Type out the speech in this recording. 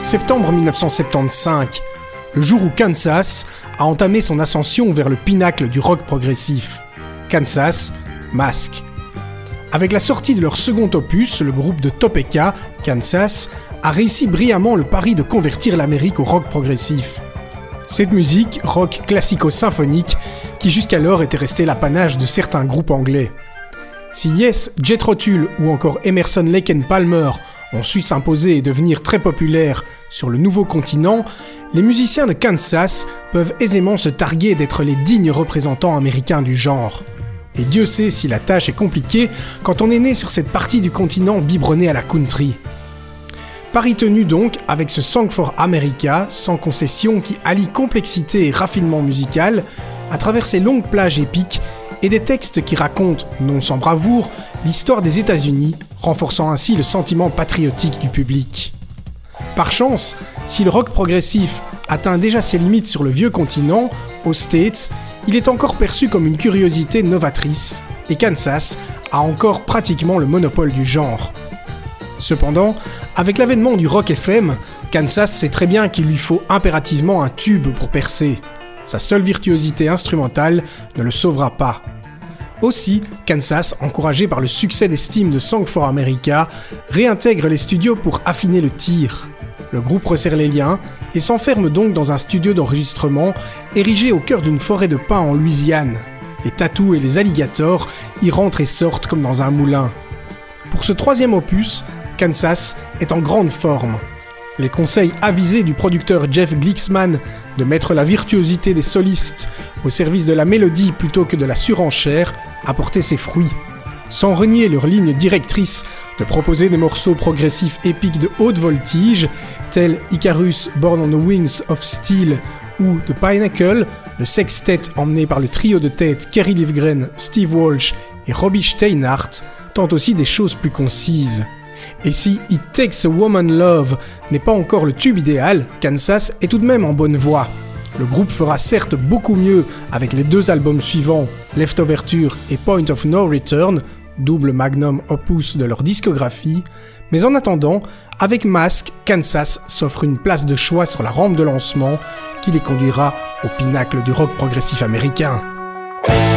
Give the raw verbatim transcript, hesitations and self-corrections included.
Septembre mille neuf cent soixante-quinze, le jour où Kansas a entamé son ascension vers le pinacle du rock progressif. Kansas, Mask. Avec la sortie de leur second opus, le groupe de Topeka, Kansas, a réussi brillamment le pari de convertir l'Amérique au rock progressif. Cette musique, rock classico-symphonique, qui jusqu'alors était restée l'apanage de certains groupes anglais. Si Yes, Jethro Tull ou encore Emerson, Lake and Palmer ont su s'imposer et devenir très populaires sur le nouveau continent, les musiciens de Kansas peuvent aisément se targuer d'être les dignes représentants américains du genre. Et Dieu sait si la tâche est compliquée quand on est né sur cette partie du continent biberonnée à la country. Pari tenu donc avec ce Song for America, sans concession, qui allie complexité et raffinement musical à travers ses longues plages épiques et des textes qui racontent, non sans bravoure, l'histoire des États-Unis, renforçant ainsi le sentiment patriotique du public. Par chance, si le rock progressif atteint déjà ses limites sur le vieux continent, aux States, il est encore perçu comme une curiosité novatrice, et Kansas a encore pratiquement le monopole du genre. Cependant, avec l'avènement du rock F M, Kansas sait très bien qu'il lui faut impérativement un tube pour percer. Sa seule virtuosité instrumentale ne le sauvera pas. Aussi, Kansas, encouragé par le succès d'estime de Song for America, réintègre les studios pour affiner le tir. Le groupe resserre les liens et s'enferme donc dans un studio d'enregistrement érigé au cœur d'une forêt de pins en Louisiane. Les tatous et les alligators y rentrent et sortent comme dans un moulin. Pour ce troisième opus, Kansas est en grande forme. Les conseils avisés du producteur Jeff Glicksman de mettre la virtuosité des solistes au service de la mélodie plutôt que de la surenchère a porté ses fruits. Sans renier leur ligne directrice de proposer des morceaux progressifs épiques de haute voltige, tels Icarus Born on the Wings of Steel ou The Pinnacle, le sextet emmené par le trio de tête Kerry Livgren, Steve Walsh et Robbie Steinhardt tente aussi des choses plus concises. Et si It Takes a Woman Love n'est pas encore le tube idéal, Kansas est tout de même en bonne voie. Le groupe fera certes beaucoup mieux avec les deux albums suivants, Leftoverture et Point of No Return, double magnum opus de leur discographie, mais en attendant, avec Mask, Kansas s'offre une place de choix sur la rampe de lancement qui les conduira au pinacle du rock progressif américain.